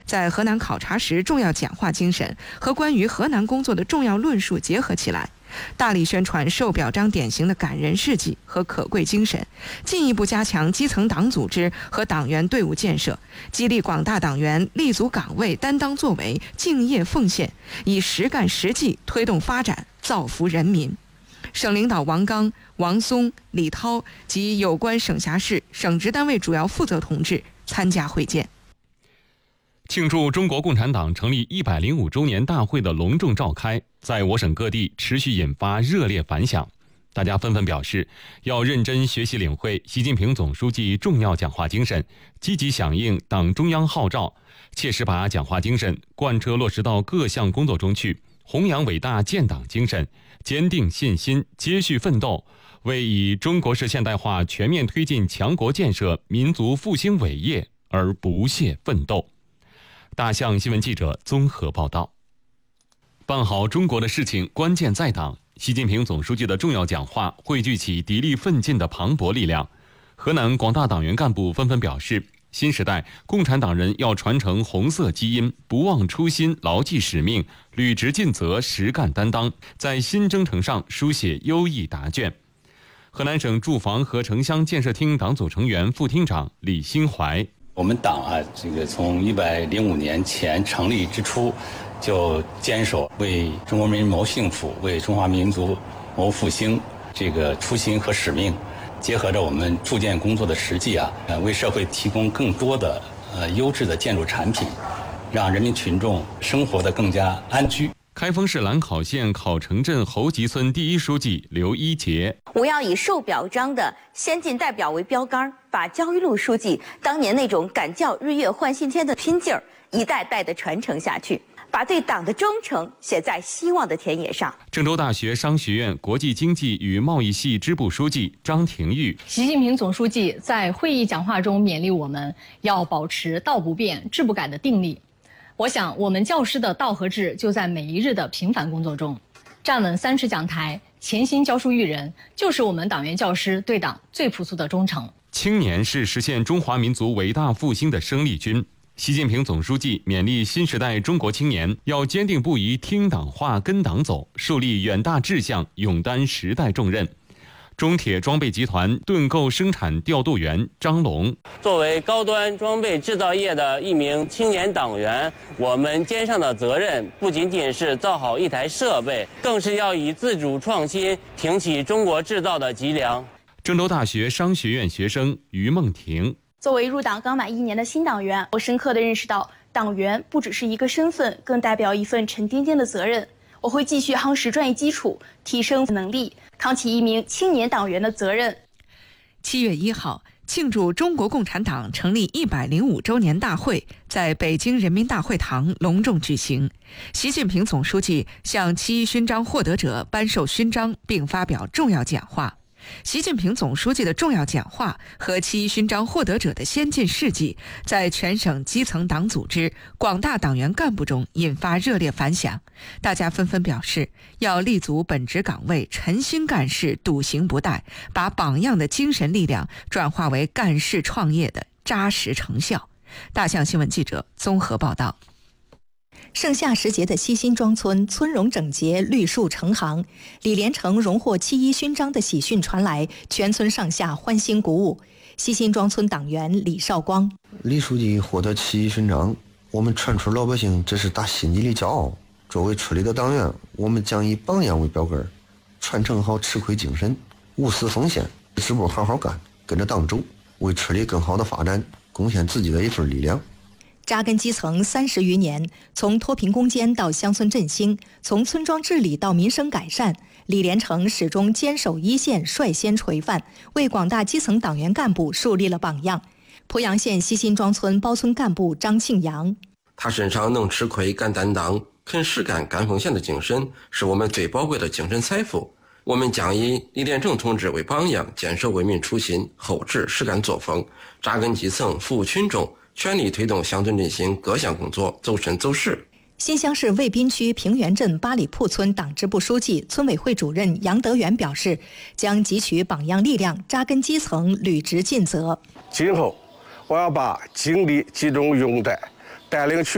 在河南考察时重要讲话精神和关于河南工作的重要论述结合起来，大力宣传受表彰典型的感人事迹和可贵精神，进一步加强基层党组织和党员队伍建设，激励广大党员立足岗位、担当作为、敬业奉献，以实干实际推动发展，造福人民。省领导王刚、王松、李涛及有关省辖市、省直单位主要负责同志参加会见。 庆祝中国共产党成立105周年大会的隆重召开，在我省各地持续引发热烈反响。大家纷纷表示，要认真学习领会习近平总书记重要讲话精神，积极响应党中央号召，切实把讲话精神贯彻落实到各项工作中去，弘扬伟大建党精神，坚定信心，接续奋斗，为以中国式现代化全面推进强国建设、民族复兴伟业而不懈奋斗。大象新闻记者综合报道。办好中国的事情，关键在党。习近平总书记的重要讲话汇聚起砥砺奋进的磅礴力量。河南广大党员干部纷纷表示，新时代共产党人要传承红色基因，不忘初心，牢记使命，履职尽责，实干担当，在新征程上书写优异答卷。河南省住房和城乡建设厅党组成员、副厅长李新怀， 我们党从105年前成立之初，就坚守为中国人民谋幸福、为中华民族谋复兴这个初心和使命，结合着我们住建工作的实际为社会提供更多的优质的建筑产品，让人民群众生活得更加安居。 开封市兰考县考城镇侯集村第一书记刘一杰， 我要以受表彰的先进代表为标杆，把焦裕禄书记当年那种敢叫日月换新天的拼劲儿一代代的传承下去，把对党的忠诚写在希望的田野上。 郑州大学商学院国际经济与贸易系支部书记张廷玉， 习近平总书记在会议讲话中勉励我们要保持道不变、志不改的定力。我想，我们教师的道和志就在每一日的平凡工作中。站稳3尺讲台，潜心教书育人，就是我们党员教师对党最朴素的忠诚。 青年是实现中华民族伟大复兴的生力军。习近平总书记勉励新时代中国青年要坚定不移听党话、跟党走，树立远大志向，勇担时代重任。中铁装备集团盾构生产调度员张龙， 作为高端装备制造业的一名青年党员，我们肩上的责任不仅仅是造好一台设备，更是要以自主创新挺起中国制造的脊梁。 郑州大学商学院学生于梦婷， 作为入党刚满1年的新党员，我深刻地认识到，党员不只是一个身份，更代表一份沉甸甸的责任。我会继续夯实专业基础，提升能力，扛起一名青年党员的责任。 7月1号，庆祝中国共产党成立105周年大会在北京人民大会堂隆重举行。习近平总书记向7·1勋章获得者颁授勋章，并发表重要讲话。习近平总书记的重要讲话和7·1勋章获得者的先进事迹，在全省基层党组织、广大党员干部中引发热烈反响。大家纷纷表示，要立足本职岗位，沉心干事，笃行不怠，把榜样的精神力量转化为干事创业的扎实成效。大象新闻记者综合报道。 盛夏时节的西辛庄村，村容整洁，绿树成行。李连成荣获7·1勋章的喜讯传来，全村上下欢欣鼓舞。西辛庄村党员李少光： 李书记获得7·1勋章，我们全村老百姓这是打心底的骄傲。作为村里的党员，我们将以榜样为标杆，传承好吃亏精神，无私奉献，直播好好干，跟着党走，为村里更好的发展贡献自己的一份力量。 扎根基层30余年，从脱贫攻坚到乡村振兴，从村庄治理到民生改善，李连成始终坚守一线，率先垂范，为广大基层党员干部树立了榜样。濮阳县西辛庄村包村干部张庆阳： 他身上能吃亏敢担当、肯实干敢奉献的精神，是我们最宝贵的精神财富。我们将以李连成同志为榜样，坚守为民初心、厚志实干作风，扎根基层，服务群众，全力推动乡村振兴各项工作走深走实。 新乡市渭滨区平原镇八里铺村党支部书记、村委会主任杨德元表示，将汲取榜样力量，扎根基层，履职尽责。 今后我要把精力集中用在带领